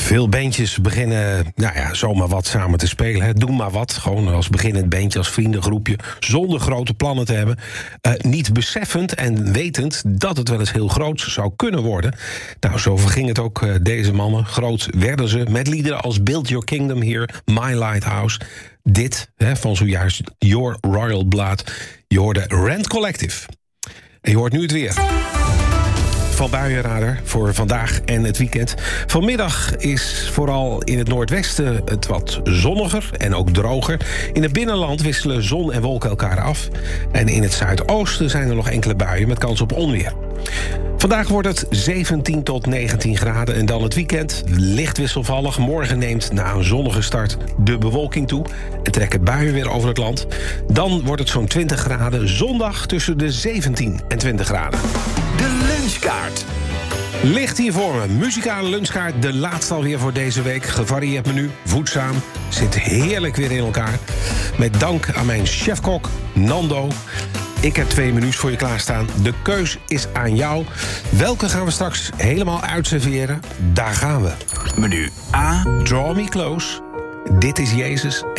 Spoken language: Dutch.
Veel bandjes beginnen zomaar wat samen te spelen. Hè. Doe maar wat, gewoon als beginnend bandje, als vriendengroepje, zonder grote plannen te hebben. Niet beseffend en wetend dat het wel eens heel groot zou kunnen worden. Nou, zo verging het ook deze mannen. Groot werden ze met liederen als Build Your Kingdom Here, My Lighthouse. Dit, van zojuist Your Royal Blood. Je hoorde Rent Collective. En je hoort nu het weer. Van buienradar voor vandaag en het weekend. Vanmiddag is vooral in het noordwesten het wat zonniger en ook droger. In het binnenland wisselen zon en wolken elkaar af. En in het zuidoosten zijn er nog enkele buien met kans op onweer. Vandaag wordt het 17 tot 19 graden en dan het weekend. Licht wisselvallig. Morgen neemt na een zonnige start de bewolking toe. En trekken buien weer over het land. Dan wordt het zo'n 20 graden. Zondag tussen de 17 en 20 graden. De lunchkaart. Ligt hier voor me. Muzikale lunchkaart, de laatste alweer voor deze week. Gevarieerd menu, voedzaam, zit heerlijk weer in elkaar. Met dank aan mijn chefkok, Nando. Ik heb 2 menus voor je klaarstaan. De keus is aan jou. Welke gaan we straks helemaal uitserveren? Daar gaan we. Menu A. Draw Me Close. Dit is Jezus.